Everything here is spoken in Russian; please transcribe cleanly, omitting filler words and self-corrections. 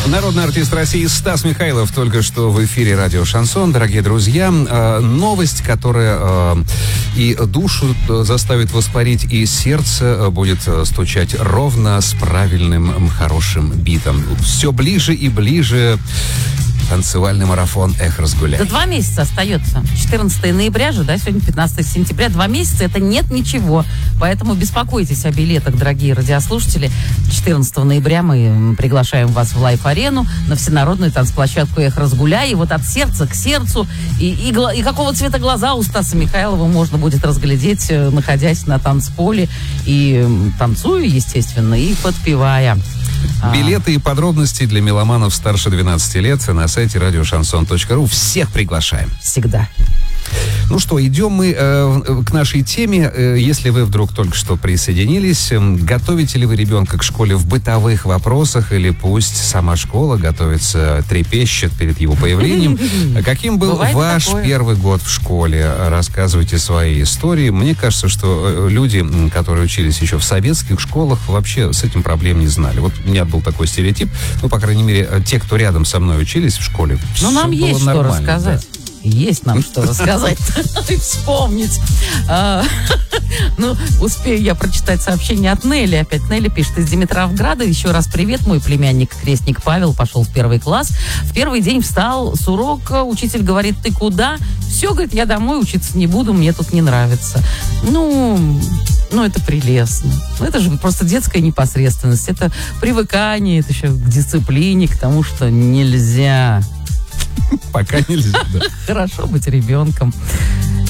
Народный артист России Стас Михайлов только что в эфире радио «Шансон». Дорогие друзья, новость, которая и душу заставит воспарить, и сердце будет стучать ровно с правильным хорошим битом. Все ближе и ближе танцевальный марафон «Эх, разгуляй». Да 2 месяца остается. 14 ноября же, да, сегодня 15 сентября. 2 месяца — это нет ничего. Поэтому беспокойтесь о билетах, дорогие радиослушатели. 14 ноября мы приглашаем вас в Лайф-арену на всенародную танцплощадку «Эх, разгуляй». И вот от сердца к сердцу. И какого цвета глаза у Стаса Михайлова можно будет разглядеть, находясь на танцполе. И танцуя, естественно, и подпевая. Билеты и подробности для меломанов старше 12 лет на сайте радиошансон.ру. Всех приглашаем. Всегда. Ну что, идем мы к нашей теме. Если вы вдруг только что присоединились, готовите ли вы ребенка к школе в бытовых вопросах, или пусть сама школа готовится, трепещет перед его появлением? Каким был ваш первый год в школе? Рассказывайте свои истории. Мне кажется, что люди, которые учились еще в советских школах, вообще с этим проблем не знали. Вот у меня был такой стереотип, ну, по крайней мере, те, кто рядом со мной учились в школе, но нам есть что рассказать. Да. Есть нам что рассказать и вспомнить. Ну, успею я прочитать сообщение от Нелли. Опять Нелли пишет из Димитровграда. Еще раз привет. Мой племянник, крестник Павел, пошел в 1 класс. В первый день встал с урока. Учитель говорит: ты куда? Все, говорит, я домой учиться не буду, мне тут не нравится. Ну, это прелестно. Это же просто детская непосредственность. Это привыкание, это еще к дисциплине, к тому, что нельзя. Пока нельзя. Хорошо быть ребенком.